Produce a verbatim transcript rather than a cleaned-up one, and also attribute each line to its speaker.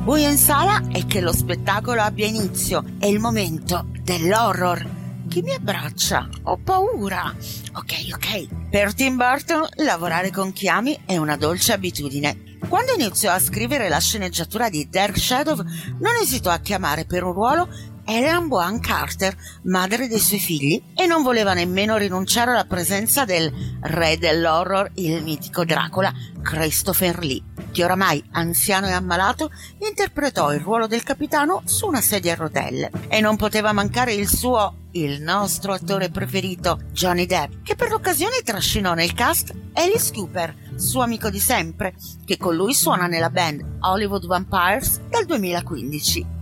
Speaker 1: Buio in sala e che lo spettacolo abbia inizio. È il momento dell'horror. Chi mi abbraccia? Ho paura. Ok, ok. Per Tim Burton lavorare con Chiami è una dolce abitudine. Quando iniziò a scrivere la sceneggiatura di Dark Shadow, non esitò a chiamare per un ruolo Helena Bonham Carter, madre dei suoi figli, e non voleva nemmeno rinunciare alla presenza del re dell'horror, il mitico Dracula, Christopher Lee, che oramai anziano e ammalato interpretò il ruolo del capitano su una sedia a rotelle. E non poteva mancare il suo, il nostro attore preferito, Johnny Depp, che per l'occasione trascinò nel cast Alice Cooper, suo amico di sempre, che con lui suona nella band Hollywood Vampires dal duemilaquindici.